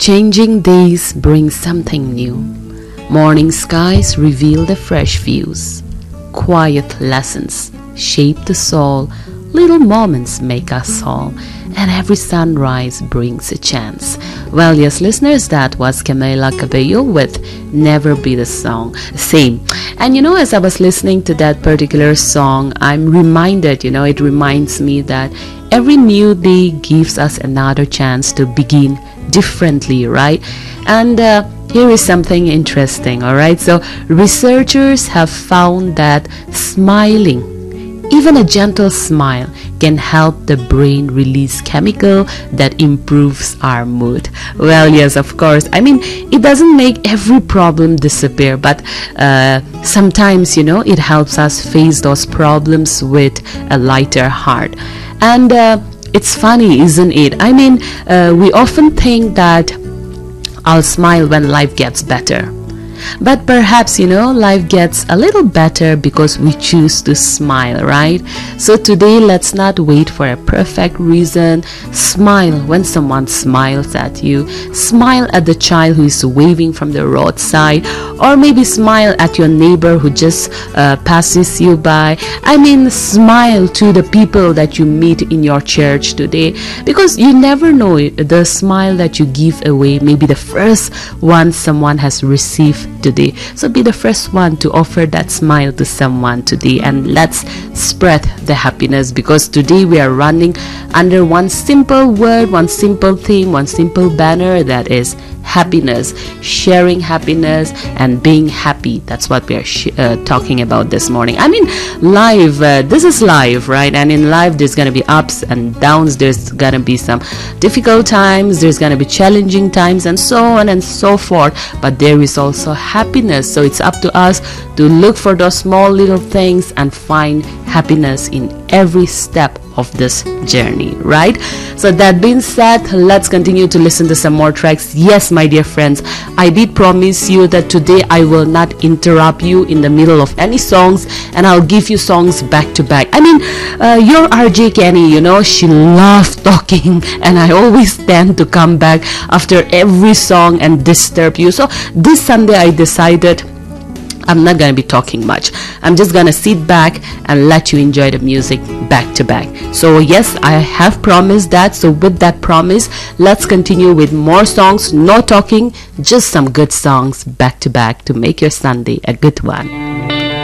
Changing days bring something new. Morning skies reveal the fresh views. Quiet lessons shape the soul. Little moments make us whole. And every sunrise brings a chance. Well, yes, listeners, that was Camila Cabello with Never Be the Same. And as I was listening to that particular song, I'm reminded, it reminds me that every new day gives us another chance to begin differently, right? And here is something interesting, all right? So researchers have found that smiling, even a gentle smile, can help the brain release chemical that improves our mood. Well, yes, of course. I mean, it doesn't make every problem disappear, but sometimes, it helps us face those problems with a lighter heart. And it's funny, isn't it? I mean, we often think that I'll smile when life gets better. But perhaps, life gets a little better because we choose to smile, right? So today, let's not wait for a perfect reason. Smile when someone smiles at you. Smile at the child who is waving from the roadside. Or maybe smile at your neighbor who just passes you by. I mean, smile to the people that you meet in your church today. Because you never know, the smile that you give away may be the first one someone has received today. So be the first one to offer that smile to someone today, and let's spread the happiness, because today we are running under one simple word, one simple theme, one simple banner, that is happiness, sharing happiness and being happy. That's what we are talking about this morning. I mean, life, this is life, right? And in life there's going to be ups and downs, there's going to be some difficult times, there's going to be challenging times, and so on and so forth, but there is also happiness. So it's up to us to look for those small little things and find happiness in every step of this journey, right? So that being said, let's continue to listen to some more tracks. Yes, my dear friends, I did promise you that today I will not interrupt you in the middle of any songs, and I'll give you songs back to back. I mean, your RJ Kenny, she loves talking, and I always tend to come back after every song and disturb you. So this Sunday I decided I'm not going to be talking much. I'm just going to sit back and let you enjoy the music back to back. So yes, I have promised that. So with that promise, let's continue with more songs. No talking, just some good songs back to back to make your Sunday a good one.